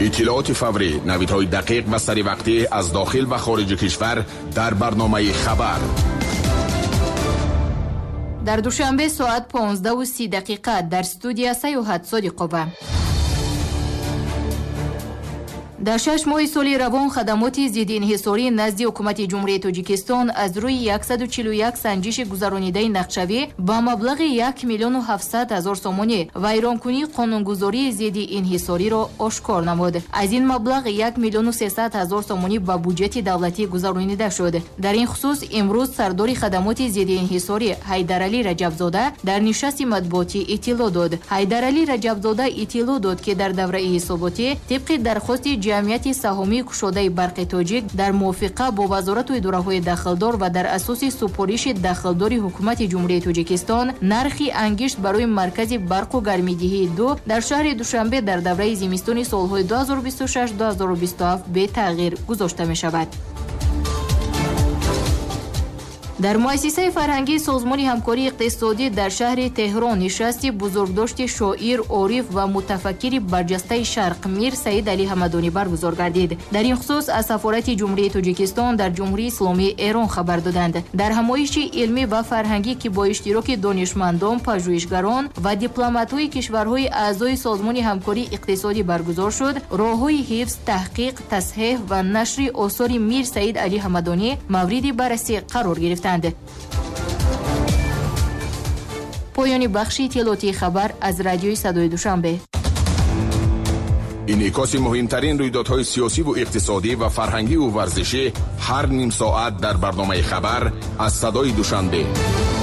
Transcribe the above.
اطلاعات فوری، نویدهای دقیق و سریع از داخل و خارج کشور در برنامه خبر. در دوشنبه ساعت 15:30 در استودیو سیاحت صادق‌آباد. در 6 ماه سال روان خدمات ضد انحصاری نزد حکومت جمهوری تاجیکستان از روی 141 سنجش گذرانیده نقشه‌ای با مبلغ 1,700,000 سومانی ویرانکنی قانونگذاری ضد انحصاری را آشکار نمود. از این مبلغ 1,300,000 سومانی با بودجه دولتی گذرانیده شد. در این خصوص امروز سردار خدمات ضد انحصاری حیدرعلی رجبزاده در نشست مطبوعاتی اطلاع داد. حیدرعلی رجبزاده اطلاع داد که در دوره حساباتی طبق درخواست جمعیت سهامی کشاده برق تاجیک در موافقه با وزارت و اداره‌های دخلدار و در اساس سپارش دخلداری حکومت جمهوری تاجیکستان نرخ انگشت برای مرکز برق و گرمایدهی 2 در شهر دوشنبه در دوره زمستان سال‌های 2026-2027 به تغییر گذاشته می‌شود. در مؤسسه فرهنگی سازمان همکاری اقتصادی در شهر تهران نشست بزرگداشت شاعر، عارف و متفکر برجسته شرق میر سید علی حمدانی برگزار گردید. در این خصوص از سفارت جمهوری تاجیکستان در جمهوری اسلامی ایران خبر دادند. در همایش علمی و فرهنگی که با اشتراک دانشمندان، پژوهشگران و دیپلمات‌های کشورهای اعضای سازمان همکاری اقتصادی برگزار شد، راه‌های حفظ، تحقیق، تصحیح و نشر آثار میر سید علی حمدانی مورد بررسی قرار گرفتند. پایان بخش اطلاعاتی خبر از رادیوی صدای دوشنبه. انعکاس مهمترین رویدادهای سیاسی و اقتصادی و فرهنگی و ورزشی هر نیم ساعت در برنامه خبر از صدای دوشنبه.